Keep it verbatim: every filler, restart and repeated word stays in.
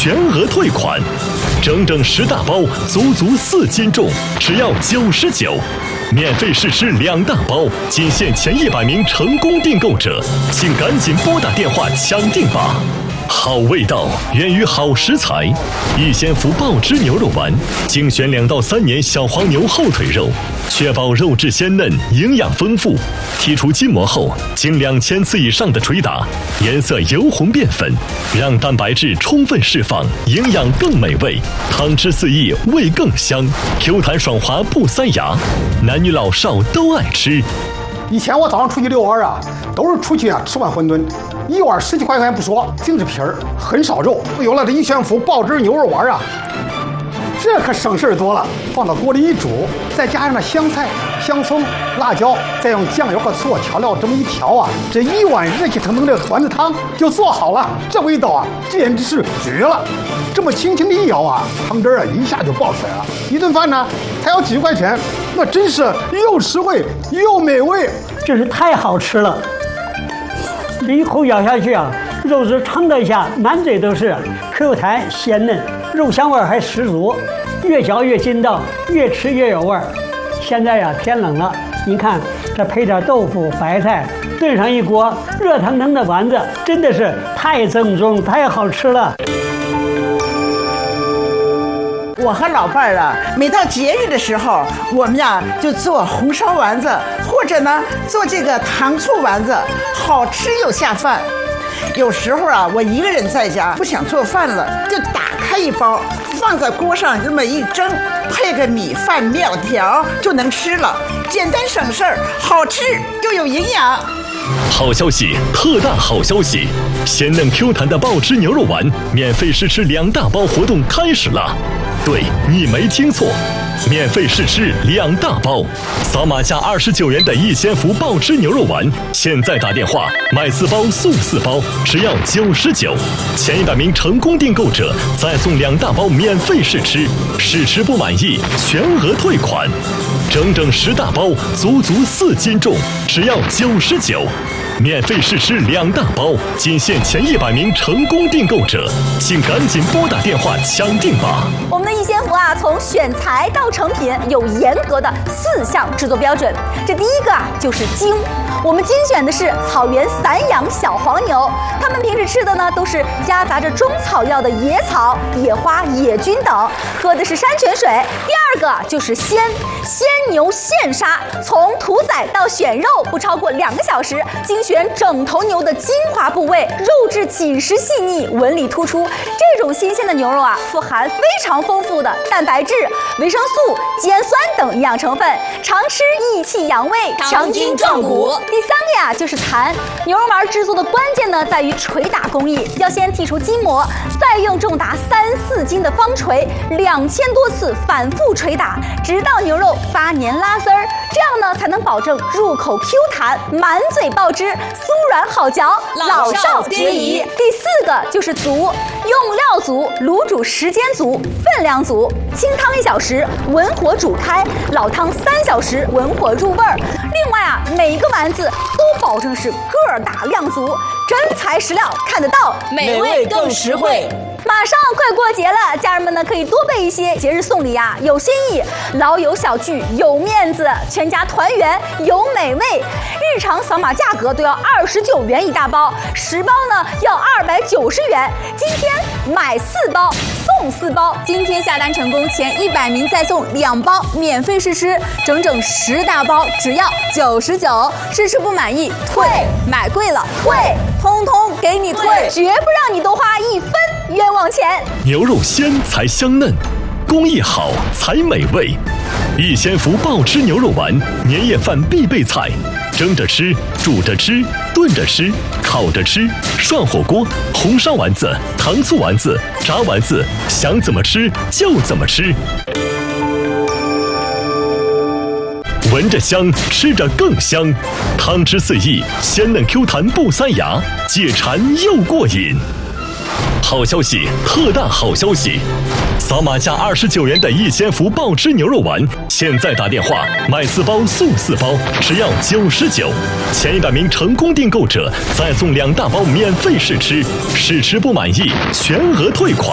全额退款。整整十大包，足足四斤重，只要九十九。免费试吃两大包，仅限前一百名成功订购者，请赶紧拨打电话抢订吧！好味道源于好食材，逸仙福爆汁牛肉丸精选两到三年小黄牛后腿肉，确保肉质鲜嫩、营养丰富。剔除筋膜后，经两千次以上的捶打，颜色由红变粉，让蛋白质充分释放，营养更美味，汤汁四溢，味更香，Q 弹爽滑不塞牙，男女老少都爱吃。 以前我早上出去遛弯啊，都是出去啊吃碗馄饨，一碗十几块钱不说，净是皮儿，很少肉。有了这逸仙福爆汁牛肉丸啊，这可省事儿多了。放到锅里一煮，再加上那香菜、香葱、辣椒，再用酱油和醋调料这么一调啊，这一碗热气腾腾的丸子汤就做好了。这味道啊，简直是绝了！这么轻轻的一舀啊，汤汁啊一下就爆出来了。一顿饭呢，才要几块钱，那真是又实惠又美味， 真是太好吃了。这一口咬下去啊，肉质撑得一下，满嘴都是 Q 弹鲜嫩，肉香味还十足，越嚼越筋道，越吃越有味儿。现在呀、啊、天冷了，您看这配点豆腐、白菜，炖上一锅热腾腾的丸子，真的是太正宗、太好吃了。 我和老伴儿啊，每到节日的时候，我们呀就做红烧丸子，或者呢做这个糖醋丸子，好吃又下饭。有时候啊，我一个人在家不想做饭了，就打开一包，放在锅上这么一蒸，配个米饭、面条就能吃了，简单省事儿，好吃又有营养。 好消息，特大好消息！鲜嫩 Q 弹的爆汁牛肉丸免费试吃两大包活动开始了。对，你没听错，免费试吃两大包，扫码加二十九元的逸仙福爆汁牛肉丸，现在打电话买四包送四包，只要九十九，前一百名成功订购者再送两大包免费试吃，试吃不满意全额退款。整整十大包，足足四斤重，只要九十九。免费试吃两大包，仅限前一百名成功订购者，请赶紧拨打电话抢订吧！ 我们的逸仙福啊，从选材到成品有严格的四项制作标准。这第一个啊，就是精。我们精选的是草原散养小黄牛，它们平时吃的呢都是夹杂着中草药的野草、野花、野菌等，喝的是山泉水。第二个就是鲜，鲜牛现杀，从屠宰到选肉不超过两个小时，精选整头牛的精华部位，肉质紧实细腻，纹理突出。这种新鲜的牛肉啊，富含非常丰富的蛋白质、维生素、肌氨酸等营养成分，常吃益气养胃，强筋壮骨。第三个呀，就是弹。牛肉丸制作的关键呢，在于捶打工艺，要先剔除筋膜，再用重达三四斤的方锤，两千多次反复捶打，直到牛肉发黏拉丝儿，这样呢才能保证入口 Q 弹，满嘴爆汁，酥软好嚼，老少皆宜。第四个就是足，用料足，卤煮时间足，分量足，清汤一小时，文火煮开，老汤三小时，文火入味儿。另外啊，每个丸子都保证是个儿大量足，真材实料，看得到， 美味更实惠。 马上快过节了，家人们呢可以多备一些节日送礼啊，有新意，老友小聚有面子，全家团圆有美味。日常扫码价格都要二十九元一大包，十包呢要二百九十元。今天买四包送四包，今天下单成功前一百名再送两包免费试吃，整整十大包只要九十九，试吃不满意退，买贵了退，通通给你退，绝不让你多花一分冤枉钱。 牛肉鲜才香嫩，工艺好才美味。逸仙福爆汁牛肉丸，年夜饭必备菜，蒸着吃，煮着吃，炖着吃，烤着吃，涮火锅，红烧丸子，糖醋丸子，炸丸子，想怎么吃就怎么吃。闻着香，吃着更香，汤汁四溢，鲜嫩 Q 弹不塞牙，解馋又过瘾。好消息，特大好消息！扫码加二十九元的逸仙福爆汁牛肉丸，现在打电话买四包送四包，只要九十九。前一百名成功订购者再送两大包免费试吃，试吃不满意全额退款。